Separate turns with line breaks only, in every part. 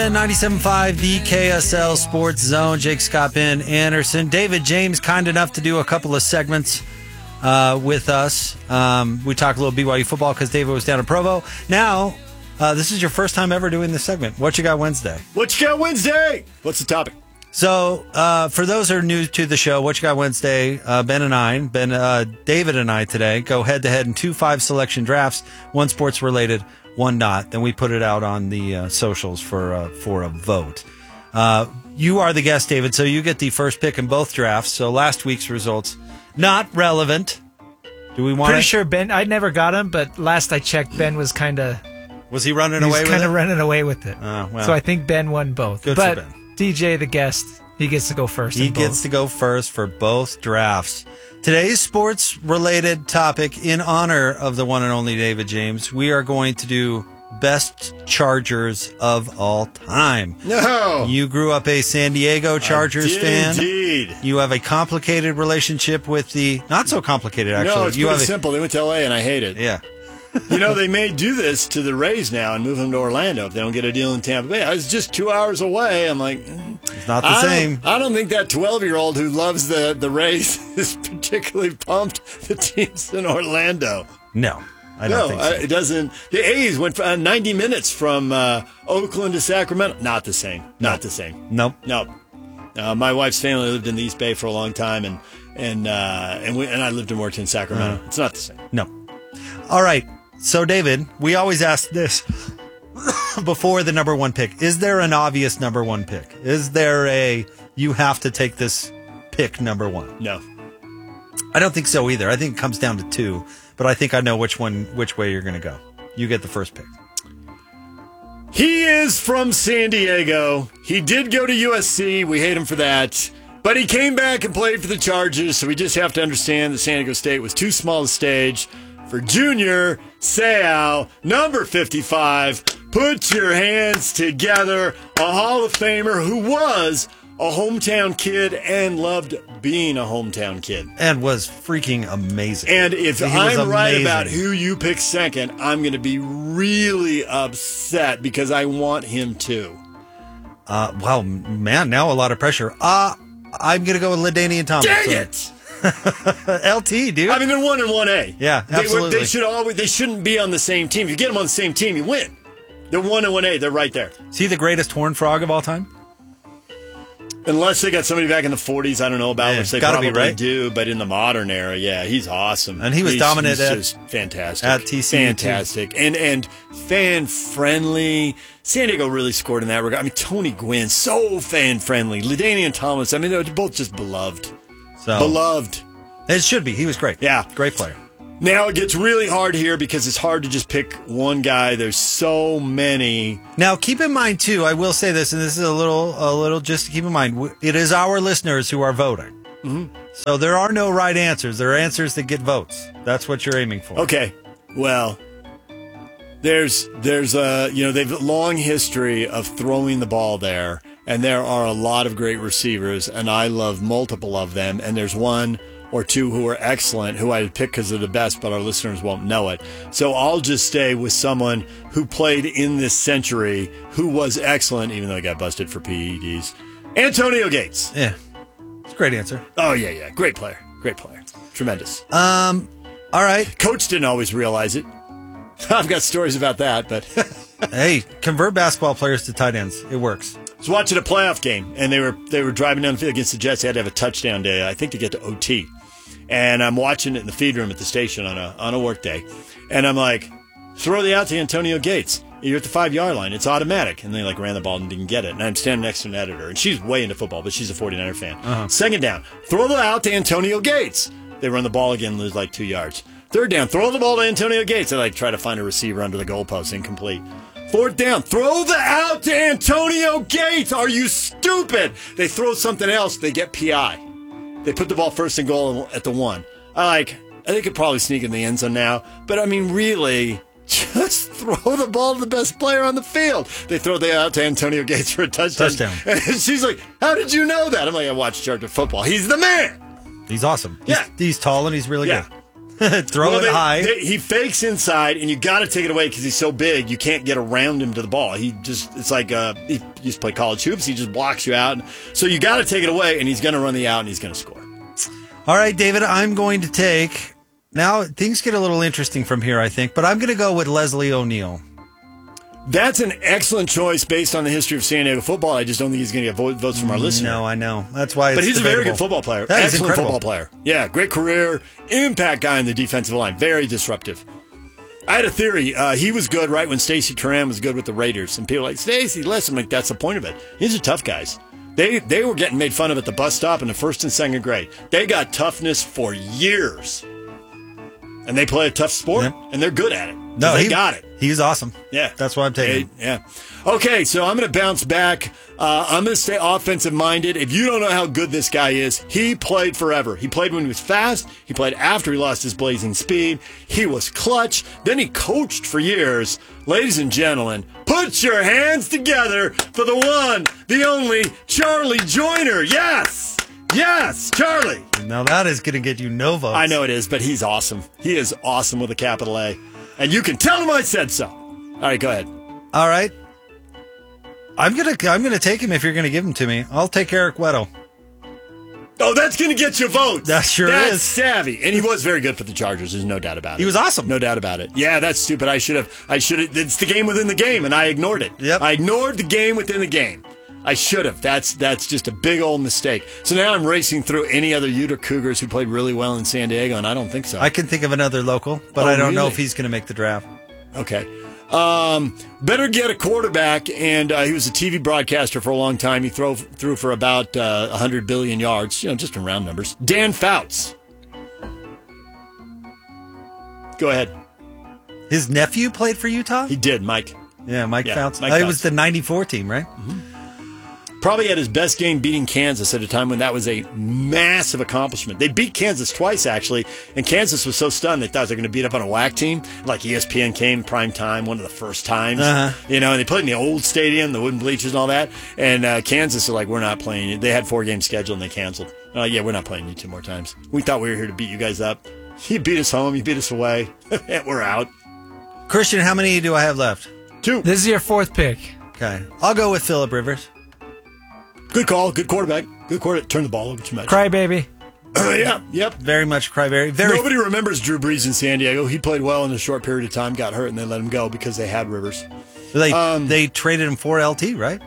97.5, the KSL Sports Zone. Jake Scott, Ben Anderson. David James, kind enough to do a couple of segments with us. We talked a little BYU football because David was down in Provo. Now, this is your first time ever doing this segment. What you got Wednesday?
What you got Wednesday? What's the topic?
So, for those who are new to the show, What You Got Wednesday, David and I today go head-to-head in 2 5 selection drafts, one sports-related, one not. Then we put it out on the socials for a vote. You are the guest, David, so you get the first pick in both drafts. So last week's results, not relevant. Do we want?
Pretty sure Ben. I never got him, but last I checked, Ben was kind of.
Was he running away with it?
Kind of running away with it.
Well,
so I think Ben won both.
Good
but
for Ben.
DJ, the guest, he gets to go first.
He gets to go first for both drafts. Today's sports-related topic, in honor of the one and only David James, we are going to do best Chargers of all time.
No.
You grew up a San Diego Chargers fan.
Indeed.
You have a complicated relationship with the... Not so complicated, actually.
No, it's pretty simple. They went to L.A. and I hate it.
Yeah.
You know, they may do this to the Rays now and move them to Orlando if they don't get a deal in Tampa Bay. I was just 2 hours away. I'm like...
It's not the same.
I don't think that 12-year-old who loves the Rays is particularly pumped the team's in Orlando.
No. I don't think so.
It doesn't. The A's went 90 minutes from Oakland to Sacramento. Not the same. Not the same.
Nope.
No. My wife's family lived in the East Bay for a long time, and I lived and worked in Sacramento. It's not the same.
No. All right. So, David, we always ask this before the number one pick. Is there an obvious number one pick? Is there you have to take this pick number one?
No.
I don't think so either. I think it comes down to two, but I think I know which way you're going to go. You get the first pick.
He is from San Diego. He did go to USC. We hate him for that. But he came back and played for the Chargers, so we just have to understand that San Diego State was too small a stage for Junior Seau, number 55. Put your hands together. A Hall of Famer who was a hometown kid and loved being a hometown kid.
And was freaking amazing.
And if I'm right about who you pick second, I'm going to be really upset because I want him too.
Wow, man, now a lot of pressure. I'm going to go with LaDainian Thomas.
Dang it!
LT, dude.
I mean, they're 1 and 1A.
Yeah, absolutely.
They shouldn't be on the same team. If you get them on the same team, you win. They're 1 and 1A. They're right there.
Is he the greatest horned frog of all time?
Unless they got somebody back in the 40s, I don't know about, which they probably
right?
do, but in the modern era, yeah, he's awesome.
And he was dominant
he's just fantastic.
At TCU.
Fantastic. And fan-friendly. San Diego really scored in that regard. I mean, Tony Gwynn, so fan-friendly. LaDainian Thomas, I mean, they're both just beloved. Beloved.
It should be. He was great.
Yeah.
Great player.
Now it gets really hard here because it's hard to just pick one guy. There's so many.
Now, keep in mind, too, I will say this, and this is a little just to keep in mind, it is our listeners who are voting.
Mm-hmm.
So there are no right answers. There are answers that get votes. That's what you're aiming for.
Okay. Well, there's they've a long history of throwing the ball there, and there are a lot of great receivers, and I love multiple of them, and there's one or two who are excellent, who I'd pick because they're the best, but our listeners won't know it. So I'll just stay with someone who played in this century, who was excellent, even though he got busted for PEDs. Antonio Gates.
Yeah. It's a great answer.
Oh, yeah. Great player. Tremendous.
All right.
Coach didn't always realize it. I've got stories about that, but...
Hey, convert basketball players to tight ends. It works.
I was watching a playoff game, and they were driving down the field against the Jets. They had to have a touchdown day, I think, to get to OT. And I'm watching it in the feed room at the station on a work day. And I'm like, throw the out to Antonio Gates. You're at the 5-yard line. It's automatic. And they ran the ball and didn't get it. And I'm standing next to an editor. And she's way into football, but she's a 49er fan. Uh-huh. Second down, throw the out to Antonio Gates. They run the ball again, lose 2 yards. Third down, throw the ball to Antonio Gates. They try to find a receiver under the goalpost, incomplete. Fourth down, throw the out to Antonio Gates. Are you stupid? They throw something else. They get PI. They put the ball first and goal at the 1. They could probably sneak in the end zone now. But, I mean, really, just throw the ball to the best player on the field. They throw the out to Antonio Gates for a touchdown. And she's like, how did you know that? I'm like, I watched Charger football. He's the man.
He's awesome.
Yeah.
He's tall and he's really good. Throw it high.
He fakes inside, and you got to take it away because he's so big. You can't get around him to the ball. It's like he used to play college hoops. He just blocks you out. So you got to take it away, and he's going to run the out, and he's going to score.
All right, David, I'm going to take. Now, things get a little interesting from here, I think, but I'm going to go with Leslie O'Neal.
That's an excellent choice based on the history of San Diego football. I just don't think he's going to get votes from our listeners.
No, I know. That's why
But he's
debatable.
a very good football player.
That is
Excellent
incredible.
football player. Yeah, great career. Impact guy in the defensive line. Very disruptive. I had a theory. He was good right when Stacey Turan was good with the Raiders. And people were like, Stacey, listen, like, that's the point of it. These are tough guys. They were getting made fun of at the bus stop in the first and second grade. They got toughness for years. And they play a tough sport,
Yep.
and they're good at it.
No,
they got it.
He's awesome.
Yeah.
That's why I'm taking him.
Yeah. Okay, so I'm going to bounce back. I'm going to stay offensive-minded. If you don't know how good this guy is, he played forever. He played when he was fast. He played after he lost his blazing speed. He was clutch. Then he coached for years. Ladies and gentlemen, put your hands together for the one, the only, Charlie Joyner. Yes! Yes, Charlie.
Now that is going to get you no votes.
I know it is, but he's awesome. He is awesome with a capital A. And you can tell him I said so. All right, go ahead.
All right. I'm gonna take him if you're gonna give him to me. I'll take Eric Weddle.
Oh, that's going to get you votes.
That sure
that's
is.
savvy. And he was very good for the Chargers. There's no doubt about it.
He was awesome.
No doubt about it. Yeah, that's stupid. I should have. It's the game within the game, and I ignored it.
Yep.
I ignored the game within the game. I should have. That's just a big old mistake. So now I'm racing through any other Ute Cougars who played really well in San Diego, and I don't think so.
I can think of another local, but
Oh,
I don't know
really?
if he's gonna make the draft.
Okay. Better get a quarterback, and he was a TV broadcaster for a long time. He threw for about 100 billion yards, just in round numbers. Dan Fouts. Go ahead.
His nephew played for Utah?
He did, Mike.
Yeah, Mike Fouts.
Mike
It
Fouts.
was the 94 team, right?
Probably had his best game beating Kansas at a time when that was a massive accomplishment. They beat Kansas twice, actually, and Kansas was so stunned they thought they were going to beat up on a WAC team. Like ESPN came prime time, one of the first times.
Uh-huh.
And they played in the old stadium, the wooden bleachers and all that. And Kansas are like, we're not playing you. They had 4 games scheduled and they canceled. Yeah, we're not playing you 2 more times. We thought we were here to beat you guys up. You beat us home, you beat us away. We're out.
Christian, how many do I have left?
2.
This is your 4th pick.
Okay. I'll go with Phillip Rivers.
Good call. Good quarterback. Good quarterback. Turn the ball over too much.
Crybaby.
Yeah. Yep.
Very much cryberry.
Nobody remembers Drew Brees in San Diego. He played well in a short period of time, got hurt, and they let him go because they had Rivers.
They traded him for LT, right?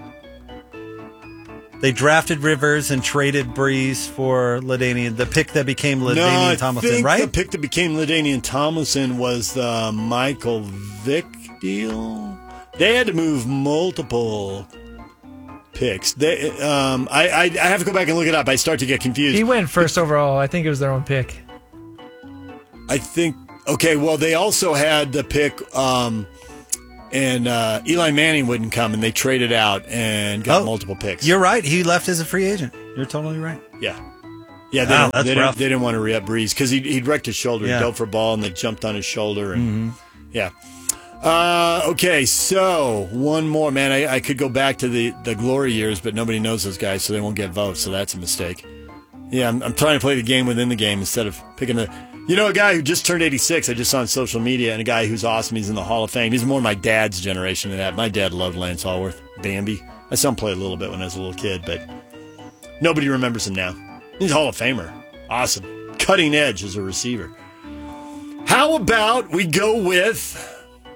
They drafted Rivers and traded Brees for LaDainian, the pick that became LaDainian Tomlinson,
I think
right?
the pick that became LaDainian Tomlinson was the Michael Vick deal. They had to move multiple picks. I have to go back and look it up. I start to get confused.
He went first overall. I think it was their own pick.
I think, okay, well, they also had the pick, and Eli Manning wouldn't come, and they traded out and got multiple picks.
You're right. He left as a free agent. You're totally right.
Yeah.
Wow, that's rough.
They didn't want to re-up Breeze because he'd wrecked his shoulder.
Yeah.
He dove for a ball, and they jumped on his shoulder. And yeah. Okay, so one more. Man, I could go back to the glory years, but nobody knows those guys, so they won't get votes, so that's a mistake. Yeah, I'm trying to play the game within the game instead of picking a guy who just turned 86, I just saw on social media, and a guy who's awesome. He's in the Hall of Fame. He's more my dad's generation than that. My dad loved Lance Allworth, Bambi. I saw him play a little bit when I was a little kid, but nobody remembers him now. He's a Hall of Famer. Awesome. Cutting edge as a receiver. How about we go with...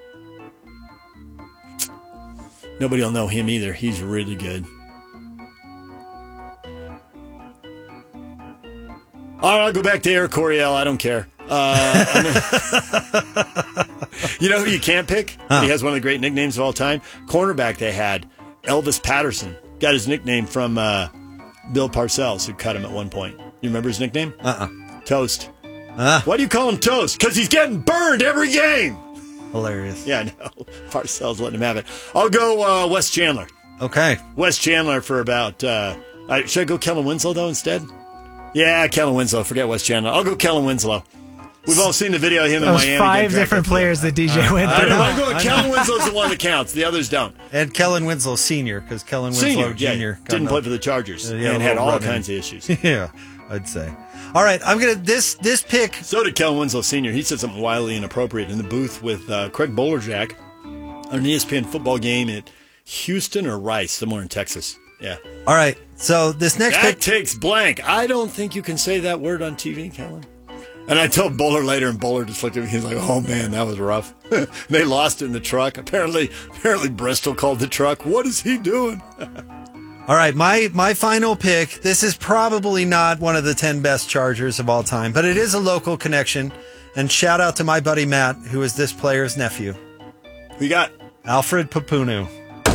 Nobody will know him either. He's really good. All right, I'll go back to Eric Coryell. I don't care. You know who you can't pick? He has one of the great nicknames of all time. Cornerback they had, Elvis Patterson. Got his nickname from Bill Parcells, who cut him at one point. You remember his nickname? Toast. Why do you call him Toast? Because he's getting burned every game.
Hilarious.
Yeah, I know. Parcells letting him have it. I'll go Wes Chandler.
Okay.
Wes Chandler for about... should I go Kellen Winslow, though, instead? Yeah, Kellen Winslow. Forget Wes Chandler. I'll go Kellen Winslow. We've all seen the video of him in
Those
Miami.
five
getting dragged
different
up.
players that DJ went
I
through.
know. I'm going. Kellen Winslow's the one that counts. The others don't.
And Kellen Winslow Sr., because Kellen Winslow
Senior,
Jr.
yeah, didn't play for the Chargers
Yeah,
and had all
run-in.
kinds of issues.
Yeah, I'd say. All right, I'm gonna this pick.
So did Kellen Winslow Sr. He said something wildly inappropriate in the booth with Craig Bolerjack on an ESPN football game at Houston or Rice, somewhere in Texas. Yeah.
All right, so this next
That
pick.
takes blank. I don't think you can say that word on TV, Kellen. And I told Bowler later, and Bowler just looked at me. He's like, "Oh man, that was rough." They lost it in the truck. Apparently, Bristol called the truck. What is he doing?
All right, my final pick. This is probably not one of the 10 best Chargers of all time, but it is a local connection. And shout out to my buddy Matt, who is this player's nephew,
We got
Alfred Papunu.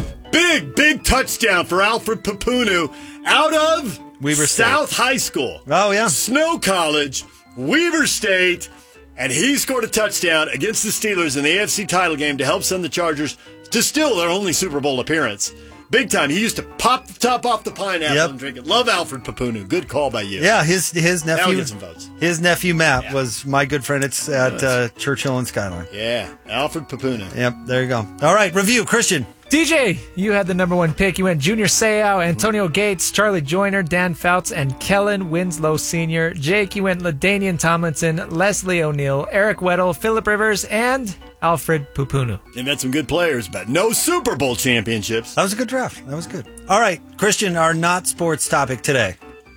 big touchdown for Alfred Papunu out of
Weaver State.
South High School.
Oh yeah,
Snow College, Weaver State, and he scored a touchdown against the Steelers in the AFC title game to help send the Chargers to still their only Super Bowl appearance. Big time. He used to pop the top off the pineapple
Yep.
and drink it. Love Alfred Papunu. Good call by you.
yeah. His
Now
nephew.
get some votes.
His nephew Matt
Yeah.
was my good friend. It's at Churchill and Skyline.
Yeah, Alfred Papunu.
Yep, there you go. All right, review, Christian.
DJ, you had the number one pick. You went Junior Seau, Antonio Gates, Charlie Joyner, Dan Fouts, and Kellen Winslow Sr. Jake, you went LaDainian Tomlinson, Leslie O'Neal, Eric Weddle, Philip Rivers, and Alfred Papunu.
They've had some good players, but no Super Bowl championships.
That was a good draft. That was good. All right, Christian, our not sports topic today.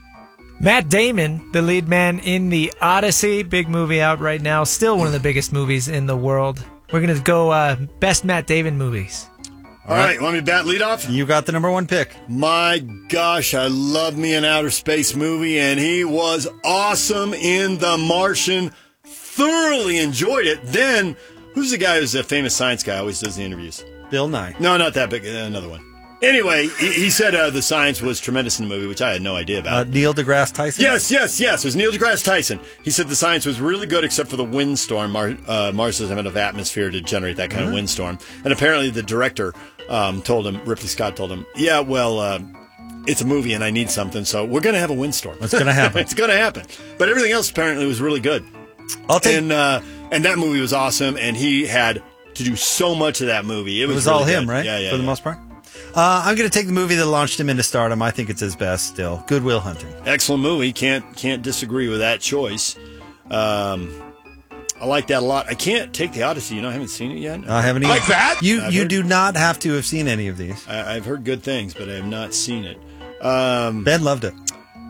Matt Damon, the lead man in The Odyssey, big movie out right now, still one of the biggest movies in the world. We're going to go best Matt Damon movies.
All right, want me to bat lead off?
You got the number one pick.
My gosh, I love me an outer space movie, and he was awesome in The Martian. Thoroughly enjoyed it. Then, who's the guy who's a famous science guy, always does the interviews?
Bill Nye.
No, not that big. Another one. Anyway, he said the science was tremendous in the movie, which I had no idea about.
Neil deGrasse Tyson.
Yes. It was Neil deGrasse Tyson. He said the science was really good except for the windstorm. Mars doesn't have enough atmosphere to generate that kind of windstorm. And apparently the director told him, Ripley Scott told him, yeah, well, it's a movie and I need something, so we're going to have a windstorm.
It's going to happen.
It's going to happen. But everything else apparently was really good.
I'll take.
And that movie was awesome, and he had to do so much of that movie.
It was
really
all him,
good.
right?
Yeah.
For the most part. I'm going to take the movie that launched him into stardom. I think it's his best still. Good Will Hunting.
Excellent movie. Can't disagree with that choice. I like that a lot. I can't take the Odyssey. I haven't seen it yet.
I haven't either.
Like that?
You do not have to have seen any of these.
I've heard good things, but I have not seen it.
Ben loved it.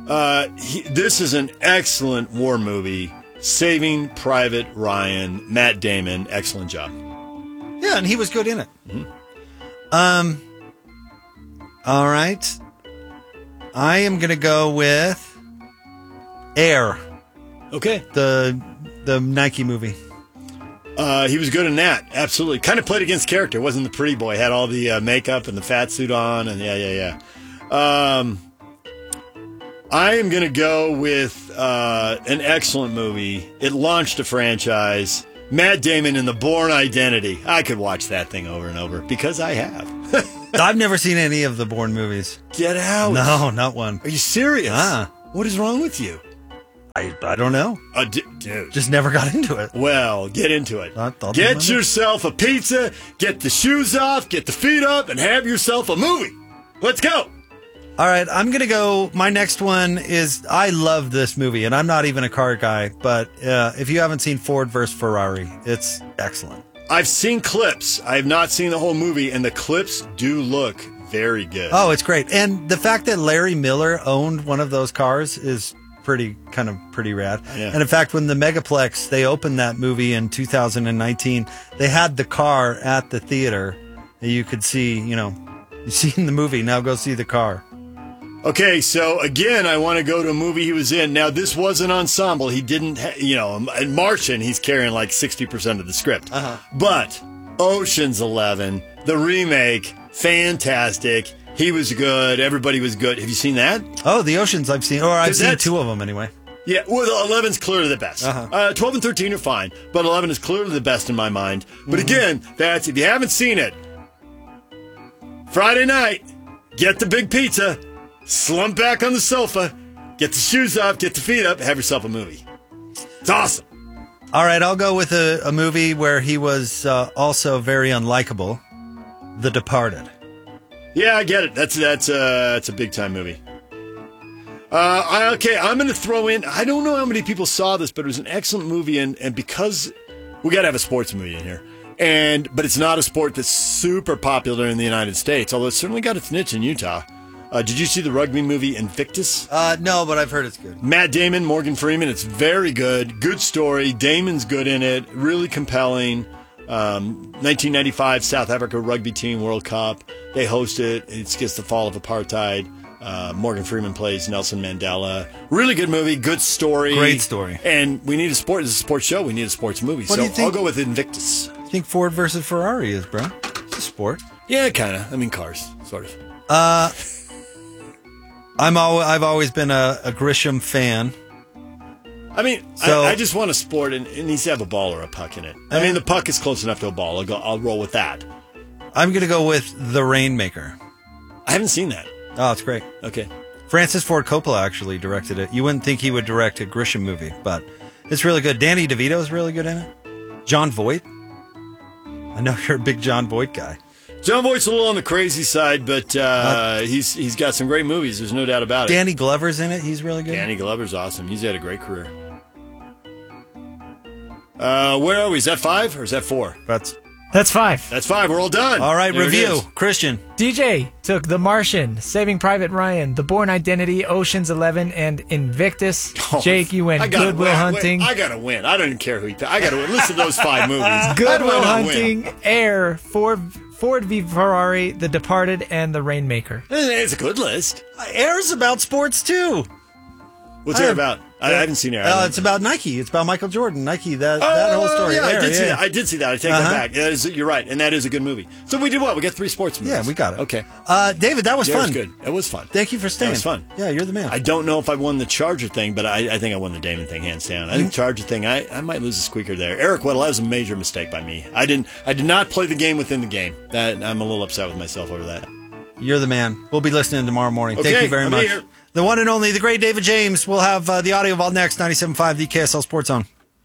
This is an excellent war movie. Saving Private Ryan, Matt Damon, excellent job.
Yeah, and he was good in it. All right. I am going to go with Air,
Okay.
the Nike movie.
He was good in that. Absolutely. Kind of played against character. Wasn't the pretty boy. Had all the makeup and the fat suit on. And yeah. I am going to go with an excellent movie. It launched a franchise. Matt Damon in The Bourne Identity. I could watch that thing over and over because I have.
I've never seen any of the Bourne movies.
Get out.
No, not one.
Are you serious?
Ah.
What is wrong with you?
I don't know.
Dude.
Just never got into it.
Well, get into it.
I'll do my
Get
best.
yourself a pizza, get the shoes off, get the feet up, and have yourself a movie. Let's go.
All right, I'm going to go. My next one is, I love this movie, and I'm not even a car guy, but if you haven't seen Ford vs. Ferrari, it's excellent.
I've seen clips. I have not seen the whole movie, and the clips do look very good.
Oh, it's great. And the fact that Larry Miller owned one of those cars is pretty rad.
Yeah.
And in fact, when the Megaplex, they opened that movie in 2019, they had the car at the theater that you could see, you've seen the movie, now go see the car.
Okay, so again, I want to go to a movie he was in. Now, this was an ensemble. He didn't, in Martian, he's carrying like 60% of the script. But Ocean's 11, the remake, fantastic. He was good. Everybody was good. Have you seen that?
Oh, the Oceans I've seen, or I've seen
that's-
2 of them anyway.
Yeah, well, 11's clearly the best. 12 and 13 are fine, but 11 is clearly the best in my mind. But again, that's, if you haven't seen it, Friday night, get the big pizza, slump back on the sofa, get the shoes off, get the feet up, have yourself a movie. It's awesome.
All right, I'll go with a movie where he was also very unlikable. The Departed.
Yeah, I get it. That's a big time movie. Okay, I'm going to throw in. I don't know how many people saw this, but it was an excellent movie, and because we got to have a sports movie in here, but it's not a sport that's super popular in the United States, although it's certainly got its niche in Utah. Did you see the rugby movie Invictus?
No, but I've heard it's good.
Matt Damon, Morgan Freeman. It's very good. Good story. Damon's good in it. Really compelling. 1995 South Africa rugby team World Cup. They host it. It's against the fall of apartheid. Morgan Freeman plays Nelson Mandela. Really good movie. Good story.
Great story.
And we need a sport. It's a sports show. We need a sports movie.
What do you think?
I'll go with Invictus.
I think Ford versus Ferrari is, bro. It's a sport.
Yeah, kind of. I mean, cars, sort of.
I've always been a Grisham fan.
I mean,
So-
I just want a sport, and it needs to have a ball or a puck in it. I mean, the puck is close enough to a ball. I'll roll with that.
I'm going to go with The Rainmaker.
I haven't seen that.
Oh, it's great.
Okay.
Francis Ford Coppola actually directed it. You wouldn't think he would direct a Grisham movie, but it's really good. Danny DeVito is really good in it. John Voight. I know you're a big John Voight guy.
John Voight's a little on the crazy side, but he's got some great movies. There's no doubt about it.
Danny Glover's in it. He's really good.
Danny Glover's awesome. He's had a great career. Where are we? Is that 5 or is that 4?
That's 5.
That's 5. We're all done.
All right,
There it
review.
is.
Christian.
DJ took The Martian, Saving Private Ryan, The Bourne Identity, Ocean's 11, and Invictus. Jake, you went Good Will Hunting.
I gotta win. I don't even care who you pick. I gotta win. Listen to those 5 movies.
Good Will
I win.
Hunting, Air, Ford v Ferrari, The Departed, and The Rainmaker.
It's a good list.
Air's about sports too.
What's Air about? I haven't seen Air.
It's about Nike. It's about Michael Jordan. Nike. That whole story.
Yeah,
Air,
I did see that. I did see that. I take
Uh-huh.
that back. You're right, and that is a good movie. So we did what? We got 3 sports movies.
Yeah, we got it.
Okay.
David, that was
Yeah, it
fun.
was good. It was fun.
Thank you for staying.
That was fun.
Yeah, you're the man.
I don't know if I won the Charger thing, but I think I won the Damon thing hands down. I think Charger thing, I might lose a squeaker there. Eric Weddle, that was a major mistake by me. I did not play the game within the game. I'm a little upset with myself over that.
You're the man. We'll be listening tomorrow morning.
Okay,
Thank you very
I'll
much.
be here.
The one and only, the great David James. We'll have the audio of all next, 97.5, the KSL Sports Zone.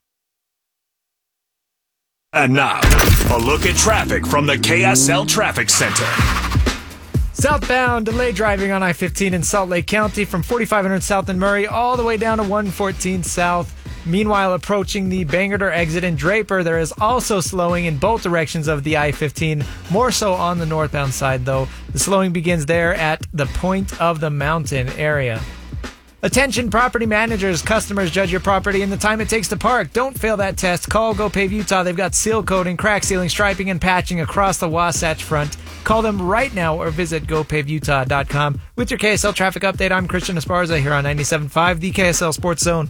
And now, a look at traffic from the KSL Traffic Center.
Southbound, delay driving on I-15 in Salt Lake County from 4500 South in Murray all the way down to 114 South. Meanwhile, approaching the Bangor exit in Draper, there is also slowing in both directions of the I-15, more so on the northbound side, though. The slowing begins there at the Point of the Mountain area. Attention property managers, customers judge your property in the time it takes to park. Don't fail that test. Call GoPave Utah. They've got seal coating, crack sealing, striping, and patching across the Wasatch Front. Call them right now or visit GoPaveUtah.com. With your KSL traffic update, I'm Christian Esparza here on 97.5, the KSL Sports Zone.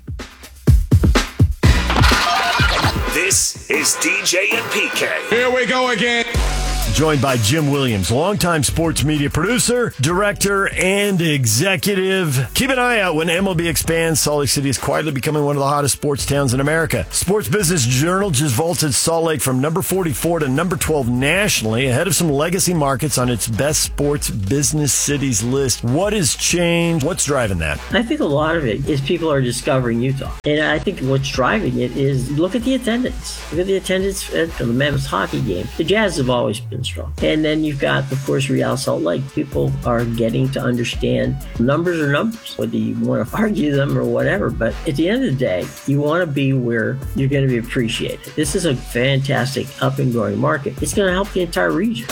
This is DJ and PK.
Here we go again.
Joined by Jim Williams, longtime sports media producer, director, and executive. Keep an eye out when MLB expands. Salt Lake City is quietly becoming one of the hottest sports towns in America. Sports Business Journal just vaulted Salt Lake from number 44 to number 12 nationally, ahead of some legacy markets on its best sports business cities list. What has changed? What's driving that?
I think a lot of it is people are discovering Utah. And I think what's driving it is look at the attendance. Look at the attendance at the Mammoth hockey game. The Jazz have always been strong. And then you've got, of course, Real Salt Lake. People are getting to understand numbers are numbers, whether you want to argue them or whatever. But at the end of the day, you want to be where you're going to be appreciated. This is a fantastic up and growing market. It's going to help the entire region.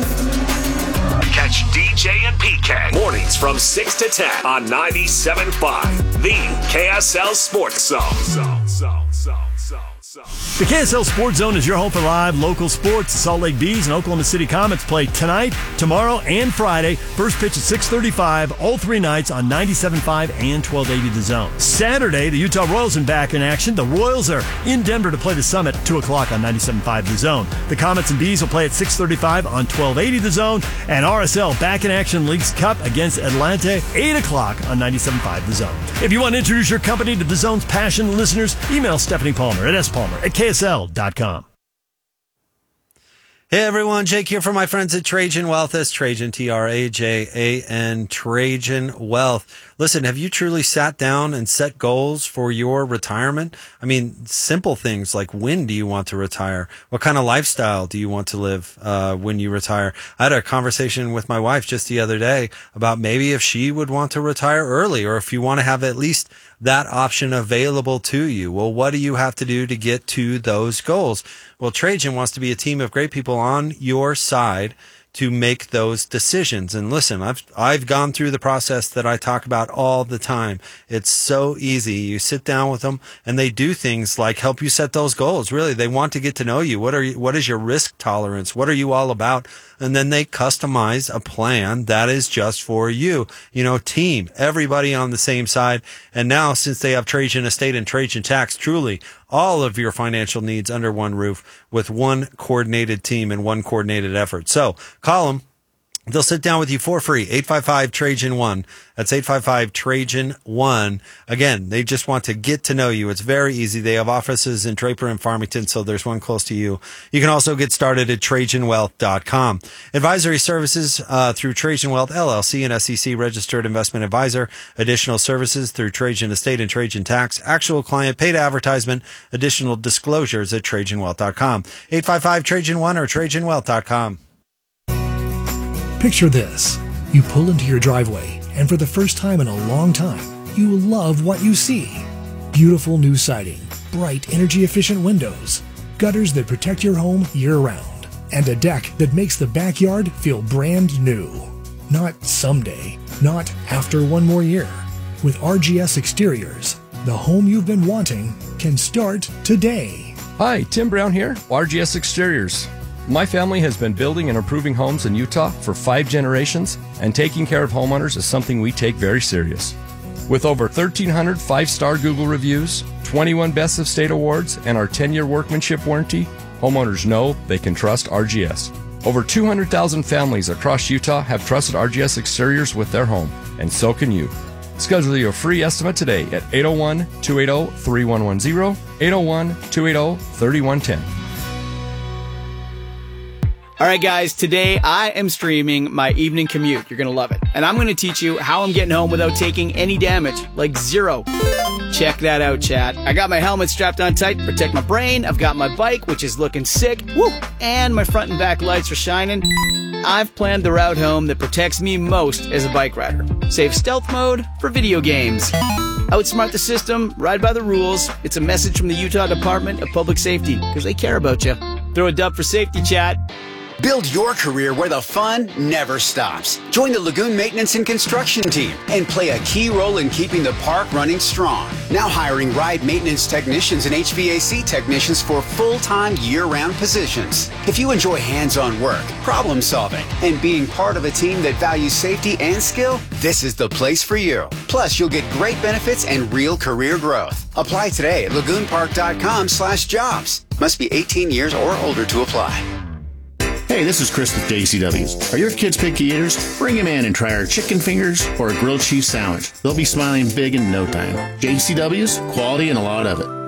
Catch DJ and PK mornings from 6 to 10 on 97.5, the KSL Sports Zone.
The KSL Sports Zone is your home for live local sports. Salt Lake Bees and Oklahoma City Comets play tonight, tomorrow, and Friday. First pitch at 6:35, all 3 nights on 97.5 and 1280 The Zone. Saturday, the Utah Royals are back in action. The Royals are in Denver to play the Summit, 2 o'clock on 97.5 The Zone. The Comets and Bees will play at 6:35 on 1280 The Zone. And RSL back in action Leagues Cup against Atlanta, 8 o'clock on 97.5 The Zone. If you want to introduce your company to The Zone's passion listeners, email Stephanie Palmer at spalmer@ksl.com.
Hey everyone, Jake here for my friends at Trajan Wealth. That's Trajan, Trajan, Trajan Wealth. Listen, have you truly sat down and set goals for your retirement? I mean, simple things like when do you want to retire? What kind of lifestyle do you want to live when you retire? I had a conversation with my wife just the other day about maybe if she would want to retire early, or if you want to have at least that option available to you. Well, what do you have to do to get to those goals? Well, Trajan wants to be a team of great people on your side to make those decisions. And listen, I've gone through the process that I talk about all the time. It's so easy. You sit down with them and they do things like help you set those goals. Really, they want to get to know you. What is your risk tolerance? What are you all about? And then they customize a plan that is just for you. You know, team, everybody on the same side. And now, since they have Trajan Estate and Trajan Tax, truly all of your financial needs under one roof with one coordinated team and one coordinated effort. So call them. They'll sit down with you for free. 855-TRAJAN-1. That's 855-TRAJAN-1. Again, they just want to get to know you. It's very easy. They have offices in Draper and Farmington, so there's one close to you. You can also get started at TrajanWealth.com. Advisory services through Trajan Wealth, LLC, an SEC registered investment advisor. Additional services through Trajan Estate and Trajan Tax. Actual client paid advertisement. Additional disclosures at TrajanWealth.com. 855-TRAJAN-1 or TrajanWealth.com.
Picture this. You pull into your driveway, and for the first time in a long time, you love what you see. Beautiful new siding, bright energy-efficient windows, gutters that protect your home year-round, and a deck that makes the backyard feel brand new. Not someday, not after one more year. With RGS Exteriors, the home you've been wanting can start today.
Hi, Tim Brown here, RGS Exteriors. My family has been building and improving homes in Utah for 5 generations, and taking care of homeowners is something we take very serious. With over 1,300 5-star Google reviews, 21 Best of State awards, and our 10-year workmanship warranty, homeowners know they can trust RGS. Over 200,000 families across Utah have trusted RGS Exteriors with their home, and so can you. Schedule your free estimate today at 801-280-3110, 801-280-3110.
All right, guys, today I am streaming my evening commute. You're going to love it. And I'm going to teach you how I'm getting home without taking any damage, like zero. Check that out, chat. I got my helmet strapped on tight to protect my brain. I've got my bike, which is looking sick. Woo! And my front and back lights are shining. I've planned the route home that protects me most as a bike rider. Save stealth mode for video games. Outsmart the system, ride by the rules. It's a message from the Utah Department of Public Safety, because they care about you. Throw a dub for safety, chat.
Build your career where the fun never stops. Join the Lagoon Maintenance and Construction team and play a key role in keeping the park running strong. Now hiring ride maintenance technicians and HVAC technicians for full-time year-round positions. If you enjoy hands-on work, problem solving, and being part of a team that values safety and skill, this is the place for you. Plus, you'll get great benefits and real career growth. Apply today at lagoonpark.com/jobs. Must be 18 years or older to apply.
Hey, this is Chris with JCW's. Are your kids picky eaters? Bring them in and try our chicken fingers or a grilled cheese sandwich. They'll be smiling big in no time. JCW's, quality and a lot of it.